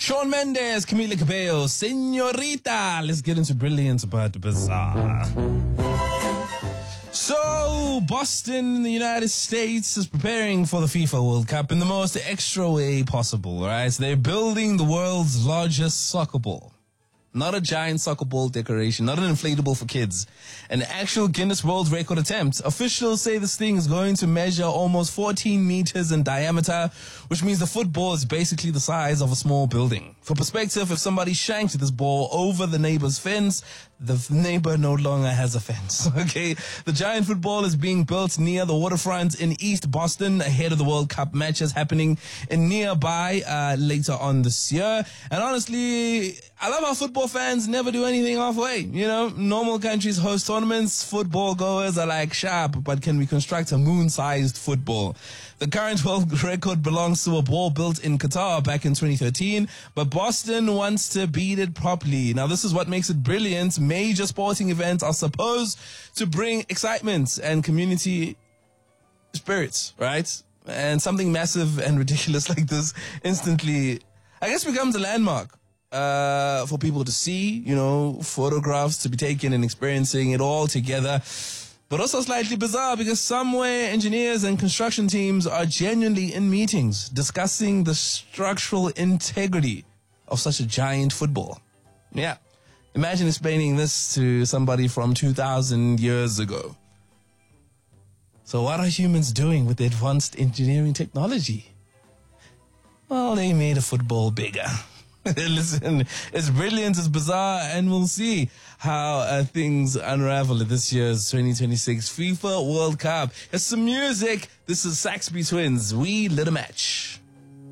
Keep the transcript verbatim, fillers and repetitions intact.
Shawn Mendes, Camila Cabello, Senorita. Let's get into brilliant but bizarre. So, Boston in the United States is preparing for the FIFA World Cup in the most extra way possible, right? So they're building the world's largest soccer ball. Not a giant soccer ball decoration, not an inflatable for kids. An actual Guinness World Record attempt. Officials say this thing is going to measure almost fourteen meters in diameter, which means the football is basically the size of a small building. For perspective, if somebody shanked this ball over the neighbor's fence, the neighbor no longer has a fence, okay? The giant football is being built near the waterfront in East Boston ahead of the World Cup matches happening in nearby uh, later on this year. And honestly, I love how football fans never do anything halfway. You know, normal countries host tournaments. Football goers are like, sharp, but can we construct a moon-sized football? The current world record belongs to a ball built in Qatar back in twenty thirteen, but Boston wants to beat it properly. Now, this is what makes it brilliant. Major sporting events are supposed to bring excitement and community spirits, right? And something massive and ridiculous like this instantly, I guess, becomes a landmark. Uh, for people to see, you know, photographs to be taken and experiencing it all together. But also slightly bizarre because somewhere engineers and construction teams are genuinely in meetings discussing the structural integrity of such a giant football. Yeah. Imagine explaining this to somebody from two thousand years ago. So what are humans doing with advanced engineering technology? Well, they made a football bigger. Listen, it's brilliant, it's bizarre, and we'll see how uh, things unravel at this year's twenty twenty-six FIFA World Cup. It's some music. This is Saxby Twins. We lit a match.